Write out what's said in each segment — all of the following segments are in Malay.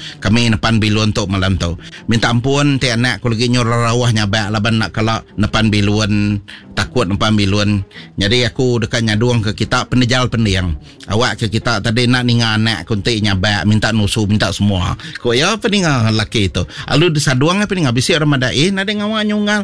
Kami depan bilun tu malam tu. Minta ampun ti anak aku lagi nyorawah nyabak laban nak kelak depan bilun, takut depan bilun. Jadi aku dekat nyaduang ke kita penejal pendiang. Awak ke kita tadi nak ninga anak kunti nyabak minta nusu minta semua. Ko ya peninga laki tu. Alu disaduang peninga bisi Ramadan nade ngawak nyungal.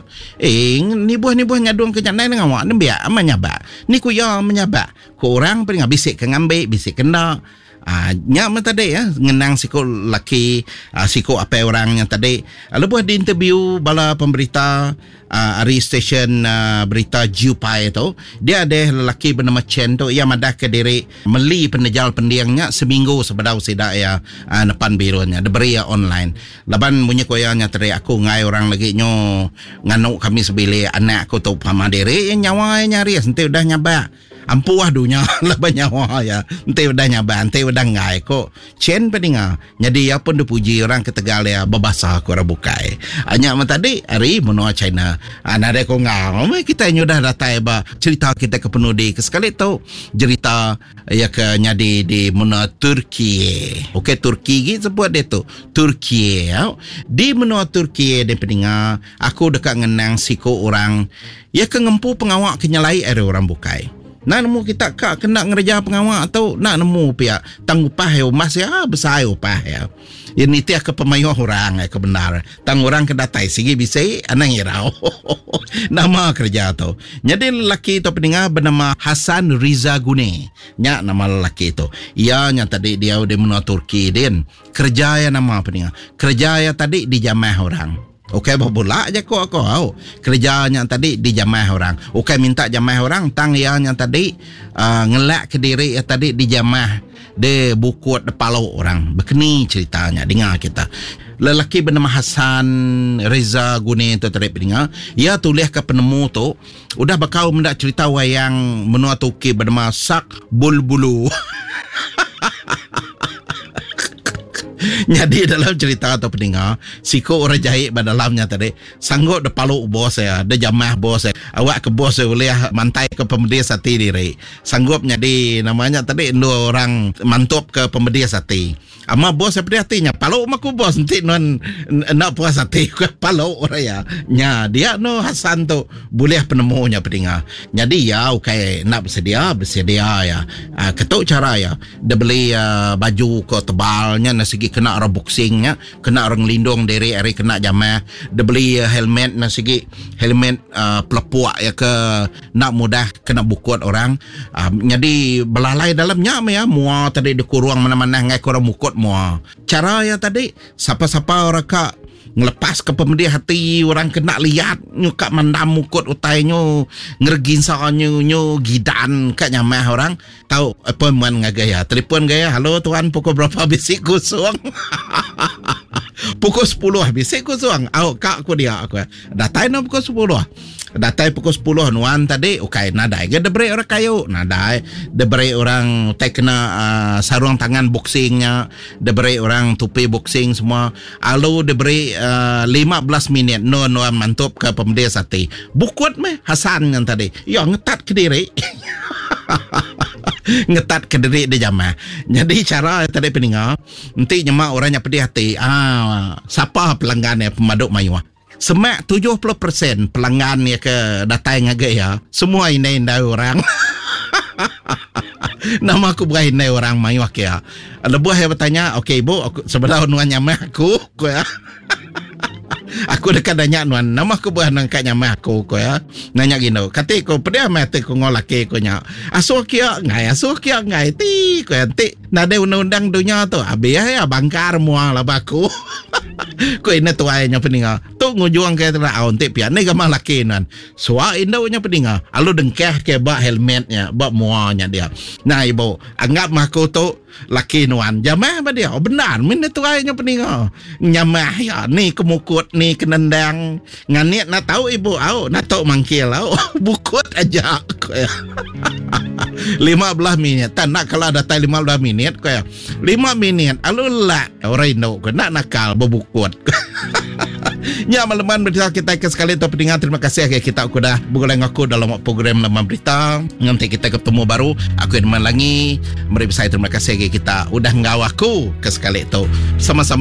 Ni buah nyaduang ke janai ngawak ni biak menyabak. Ni ku ya menyabak. Ko orang peninga bisik ke ngambil bisik kena. Nyak tadi ya ngenang siko laki siko apa orang yang tadi lepas di interview bala pemberita hari stesen berita Jupai tu dia ada lelaki bernama Chen tu ia madah ke diri meli penejal pendiangnya seminggu sebelum sidak ya depan birunya diberi ya online laban bunyi koyanya tadi aku ngai orang lagi nyo nganuk kami sebili anak aku tu pama diri nyawa nyari nanti udah nyabak ampuah dunia lah nyawa ya ente udah nyaban ente udah ngai kok Chen peninga jadi ya pun dipuji orang ke Tegal ya babasa aku rabukai hanya tadi hari menua China ada ko ngau kita nyudah datai ba cerita kita ke penudi ke sekali tu cerita ya ke nyadi di menua Turki okey Turki gitu sebut dia tu Turki ya di menua Turki dia peninga aku dekat ngenang siko orang ya ke ngempu pengawak kenyalai ada orang bukai. Nak nemu kita kak kena ngerja pengawal atau nak nemu pihak tang upah ya mas ya besar upah ya. Ini tiak ke pemayuh orang ke benar. Tang orang ke datai sigi bisa anang irau. Nama kerja tu. Jadi lelaki tu peninga bernama Hasan Riza Gune. Nya nama lelaki tu. Ia nya tadi dia udah menua Turki din. Kerja ya nama peninga. Kerja ya tadi di jamaah orang. Okey bola aja kok aku tahu. Kerjanya tadi di jamaah orang. Okey minta jamaah orang tang yang tadi ngelak ke diri tadi di jamaah de bukut de palau orang. Begini ceritanya dengar kita. Lelaki bernama Hasan Reza Gune tu tadi dengar. Ia tulis ke penemu tu udah bakal mendak cerita wayang menua Turki bernama Sak Bulbulu. Jadi dalam cerita atau pendengar siko orang jahit dalamnya tadi sanggup de paluk bos saya de jamah bos saya awak ke bos saya boleh mantai ke pembeli sate diri sanggup jadi namanya tadi dua orang mantap ke pembeli sate ama bos saya hatinya paluk maku bos nanti non nak puas sate ke paluk orang ya nya dia no Hasan tu boleh penemunya pendengar jadi ya okay nak bersedia ya ketuk cara ya dia beli baju ke tebalnya nasi kena orang boxingnya kena orang lindung dari hari kena jamah dia beli helmet nasi helmet pelepuak ya ke nak mudah kena bukut orang jadi belalai dalamnya ya mua tadi di kurung mana-mana ngai korang bukut mua cara ya tadi siapa-siapa orang kak ngelepas ke pemedi hati orang kena lihat nyuka mandam mukut utainya ngergin nyu gidan kat nyamah orang tahu apa man ngagaya telefon gaya halo tuan pukul berapa bisik kosong pukul 10 bisik kosong kak aku dia aku datai no pukul 10 datai pukul 10 nuan tadi okay nadai ke debere orang kayu nadai debere orang tak kena sarung tangan boxingnya debere orang tupi boxing semua alu debere 15 minit no mantap ke pembeli sate bukut meh Hasan yang tadi ya ngetat ke diri ngetat ke diri dia jamah jadi cara tadi peninga nanti nyemak orangnya pedih hati siapa pelanggannya pemaduk mayuah semak 70% pelanggan ya ke datai ngagaya semua ini orang nama aku bukan ini orang mayuah ya lebuh yang bertanya okey ibu sebelah nuan nyamah aku ya aku dekat nanya nuan nama aku buah nang kat nyamah aku ya nanya gino kata aku pedih mati aku ngolaki aku nya asuh kia ngai ti ko nanti nade undang-undang dunia tu abi ya bangkar muang lah baku ko ini tuainya peninga tu ngujuang ke tera onte pian ni gamah laki nan suah indaunya peninga alu dengkeh ke bak helmetnya bak muanya dia nah ibu anggap maku tu laki nuan jamah ba dia benar min tuainya peninga nyamah ya ni kemukut ni kenendang nganiat nak tahu ibu nak tahu mangkil bukut aja 15 minit tak nak kalau datai 15 minit ko ya 5 minit alullah orang Indo ko nak nakal bebukut nya malaman berita kita ke sekali tu pendengar terima kasih ke kita aku dah bergolong aku dalam program Lemah Berita nanti kita ketemu baru aku Edman lagi mari saya terima kasih ke kita udah ngawaku ke sekali tu sama-sama